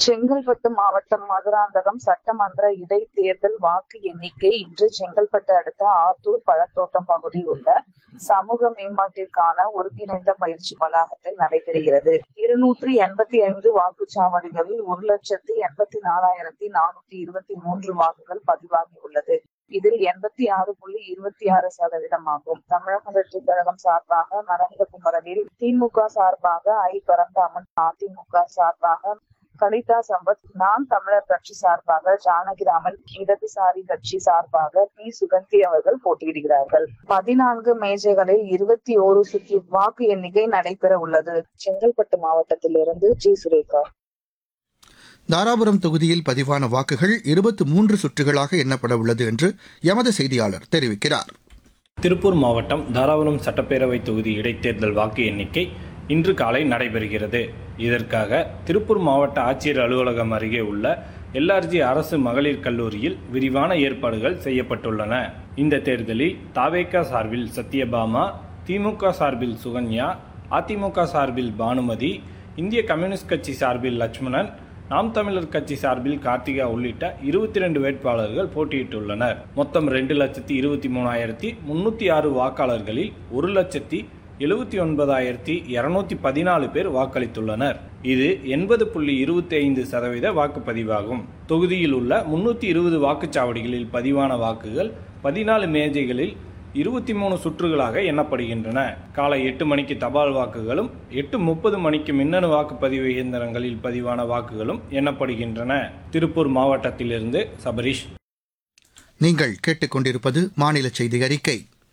செங்கல்பட்டு மாவட்டம் மதுராந்தகம் சட்டமன்ற இடைத்தேர்தல் வாக்கு எண்ணிக்கை இன்று செங்கல்பட்டு அடுத்த ஆத்தூர் பழத்தோட்டம் பகுதியில் உள்ள சமூக மேம்பாட்டிற்கான ஒருங்கிணைந்த பயிற்சி வளாகத்தில் நடைபெறுகிறது. 285 வாக்குச்சாவடிகளில் 1,84,423 வாக்குகள் பதிவாகியுள்ளது. இதில் 86.26% ஆகும். தமிழக வெற்றி கழகம் சார்பாக மரகதகுமரனில், திமுக சார்பாக பரந்தாமன், அதிமுக சார்பாக கலிதா சம்பத், நாம் தமிழர் கட்சி சார்பாக ஜானகிராமன், இடதுசாரி கட்சி சார்பாக பி. சுகந்தி அவர்கள் போட்டியிடுகிறார்கள். 14 மேஜைகளில் 21 சுற்று வாக்கு எண்ணிக்கை நடைபெற உள்ளது. செங்கல்பட்டு மாவட்டத்திலிருந்து ஜி. சுரேகா. தாராபுரம் தொகுதியில் பதிவான வாக்குகள் 23 சுற்றுகளாக எண்ணப்பட உள்ளது என்று எமது செய்தியாளர் தெரிவிக்கிறார். திருப்பூர் மாவட்டம் தாராபுரம் சட்டப்பேரவை தொகுதி இடைத்தேர்தல் வாக்கு எண்ணிக்கை இன்று காலை நடைபெறுகிறது. இதற்காக திருப்பூர் மாவட்ட ஆட்சியர் அலுவலகம் அருகே உள்ள எல்ஆர்ஜி அரசு மகளிர் கல்லூரியில் விரிவான ஏற்பாடுகள் செய்யப்பட்டுள்ளன. இந்த தேர்தலில் தாவேகா சார்பில் சத்யபாமா, திமுக சார்பில் சுகன்யா, அதிமுக சார்பில் பானுமதி, இந்திய கம்யூனிஸ்ட் கட்சி சார்பில் லட்சுமணன், நாம் தமிழர் கட்சி சார்பில் கார்த்திகா உள்ளிட்ட 22 வேட்பாளர்கள் போட்டியிட்டுள்ளனர். மொத்தம் 2,23,306 வாக்காளர்களில் 1,79,214 பேர் வாக்களித்துள்ளனர். இது 80.25% வாக்குப்பதிவாகும். தொகுதியில் உள்ள 320 வாக்குச்சாவடிகளில் பதிவான வாக்குகள் 14 மேஜைகளில் 23 சுற்றுகளாக எண்ணப்படுகின்றன. காலை 8 மணிக்கு தபால் வாக்குகளும் 8:30 மணிக்கு மின்னணு வாக்குப்பதிவு இயந்திரங்களில் பதிவான வாக்குகளும் எண்ணப்படுகின்றன. திருப்பூர் மாவட்டத்திலிருந்து சபரீஷ். நீங்கள் கேட்டுக்கொண்டிருப்பது மாநில செய்தி அறிக்கை.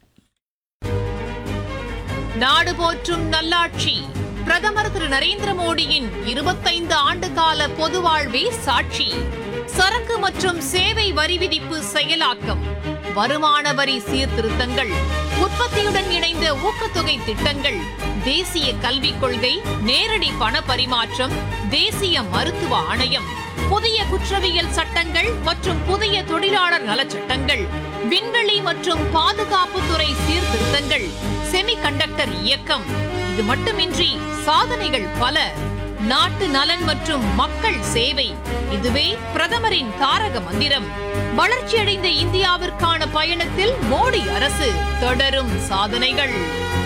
நாடு போற்றும் நல்லாட்சி பிரதமர் திரு நரேந்திர மோடியின் 25 ஆண்டு கால பொது வாழ்வே சாட்சி. சரக்கு மற்றும் சேவை வரி விதிப்பு செயலாக்கம், வருமான வரி சீர்திருத்தங்கள், உற்பத்தியுடன் இணைந்த ஊக்கத்தொகை திட்டங்கள், தேசிய கல்விக் கொள்கை, நேரடி பண பரிமாற்றம், தேசிய மருத்துவ ஆணையம், புதிய குற்றவியல் சட்டங்கள் மற்றும் புதிய தொழிலாளர் நலச்சட்டங்கள், விண்வெளி மற்றும் பாதுகாப்புத்துறை சீர்திருத்தங்கள், செமிகண்டக்டர் இயக்கம். இது மட்டுமின்றி சாதனைகள் பல. நாட்டு நலன் மற்றும் மக்கள் சேவை, இதுவே பிரதமரின் தாரக மந்திரம். வளர்ச்சியடைந்த இந்தியாவிற்கான பயணத்தில் மோடி அரசு, தொடரும் சாதனைகள்.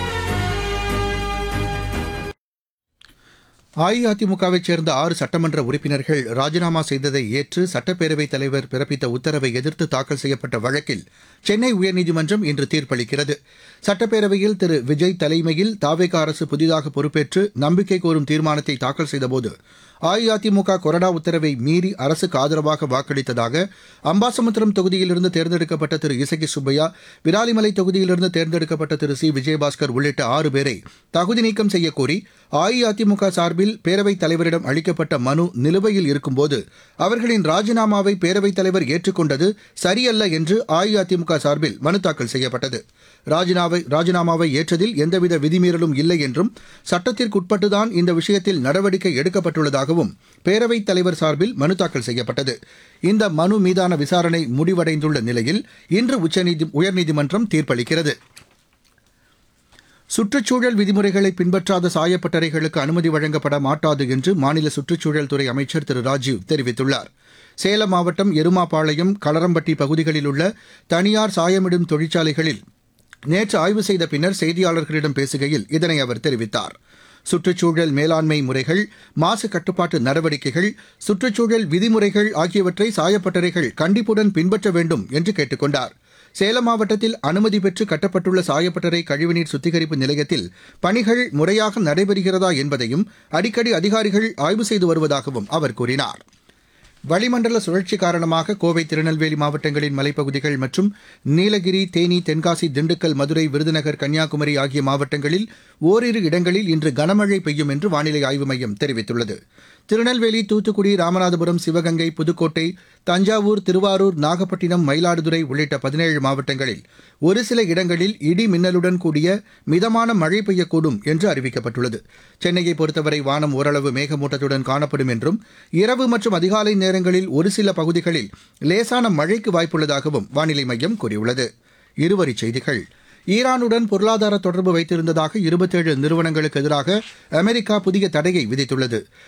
அஇஅதிமுகவைச் சேர்ந்த 6 சட்டமன்ற உறுப்பினர்கள் ராஜினாமா செய்ததை ஏற்று சட்டப்பேரவைத் தலைவர் பிறப்பித்த உத்தரவை எதிர்த்து தாக்கல் செய்யப்பட்ட வழக்கில் சென்னை உயர்நீதிமன்றம் இன்று தீர்ப்பளிக்கிறது. சட்டப்பேரவையில் திரு விஜய் தலைமையில் தாவேகா அரசு புதிதாக பொறுப்பேற்று நம்பிக்கை கோரும் தீர்மானத்தை தாக்கல் செய்தபோது அஇஅதிமுக கொறடா உத்தரவை மீறி அரசுக்கு ஆதரவாக வாக்களித்ததாக அம்பாசமுத்திரம் தொகுதியிலிருந்து தேர்ந்தெடுக்கப்பட்ட திரு இசகி சுப்பையா, விராலிமலை தொகுதியிலிருந்து தேர்ந்தெடுக்கப்பட்ட திரு சி. விஜயபாஸ்கர் உள்ளிட்ட 6 பேரை தகுதி நீக்கம் செய்யக்கோரி அஇஅதிமுக சார்பில் பேரவைத் தலைவரிடம் அளிக்கப்பட்ட மனு நிலுவையில் இருக்கும்போது அவர்களின் ராஜினாமாவை பேரவைத் தலைவர் ஏற்றுக்கொண்டது சரியல்ல என்று அஇஅதிமுக சார்பில் மனு தாக்கல் செய்யப்பட்டது. ராஜினாமாவை ஏற்றதில் எந்தவித விதிமீறலும் இல்லை என்றும் சட்டத்திற்குட்பட்டுதான் இந்த விஷயத்தில் நடவடிக்கை எடுக்கப்பட்டுள்ளதாகவும் பேரவைத் தலைவர் சார்பில் மனு தாக்கல் செய்யப்பட்டது. இந்த மனு மீதான விசாரணை முடிவடைந்துள்ள நிலையில் இன்று உயர்நீதிமன்றம் தீர்ப்பளிக்கிறது. சுற்றுச்சூழல் விதிமுறைகளை பின்பற்றாத சாயப்பட்டறைகளுக்கு அனுமதி வழங்கப்பட மாட்டாது என்று மாநில சுற்றுச்சூழல் துறை அமைச்சர் திரு ராஜீவ் தெரிவித்துள்ளார். சேலம் மாவட்டம் எருமாபாளையம், களரம்பட்டி பகுதிகளில் உள்ள தனியார் சாயமிடும் தொழிற்சாலைகளில் நேற்று ஆய்வு செய்த பின்னர் செய்தியாளர்களிடம் பேசுகையில் இதனை அவர் தெரிவித்தார். சுற்றுச்சூழல் மேலாண்மை முறைகள், மாசு கட்டுப்பாட்டு நடவடிக்கைகள், சுற்றுச்சூழல் விதிமுறைகள் ஆகியவற்றை சாயப்பட்டறைகள் கண்டிப்புடன் பின்பற்ற வேண்டும் என்று கேட்டுக் கொண்டார். சேலம் மாவட்டத்தில் அனுமதி பெற்று கட்டப்பட்டுள்ள சாயப்பட்டறை கழிவுநீர் சுத்திகரிப்பு நிலையத்தில் பணிகள் முறையாக நடைபெறுகிறதா என்பதையும் அடிக்கடி அதிகாரிகள் ஆய்வு செய்து வருவதாகவும் அவர் கூறினார். வளிமண்டல சுழற்சி காரணமாக கோவை, திருநெல்வேலி மாவட்டங்களின் மலைப்பகுதிகள் மற்றும் நீலகிரி, தேனி, தென்காசி, திண்டுக்கல், மதுரை, விருதுநகர், கன்னியாகுமரி ஆகிய மாவட்டங்களில் ஓரிரு இடங்களில் இன்று கனமழை பெய்யும் என்று வானிலை ஆய்வு மையம் தெரிவித்துள்ளது. திருநெல்வேலி, தூத்துக்குடி, ராமநாதபுரம், சிவகங்கை, புதுக்கோட்டை, தஞ்சாவூர், திருவாரூர், நாகப்பட்டினம், மயிலாடுதுறை உள்ளிட்ட 17 மாவட்டங்களில் ஒரு சில இடங்களில் இடி மின்னலுடன் கூடிய மிதமான மழை பெய்யக்கூடும் என்று அறிவிக்கப்பட்டுள்ளது. சென்னையை பொறுத்தவரை வானம் ஓரளவு மேகமூட்டத்துடன் காணப்படும் என்றும் இரவு மற்றும் அதிகாலை நேரங்களில் ஒரு சில பகுதிகளில் லேசான மழைக்கு வாய்ப்புள்ளதாகவும் வானிலை மையம் கூறியுள்ளது. இருவரிச் செய்திகள். ஈரானுடன் பொருளாதார தொடர்பு வைத்திருந்ததாக 27 நிறுவனங்களுக்கு எதிராக அமெரிக்கா புதிய தடையை விதித்துள்ளது.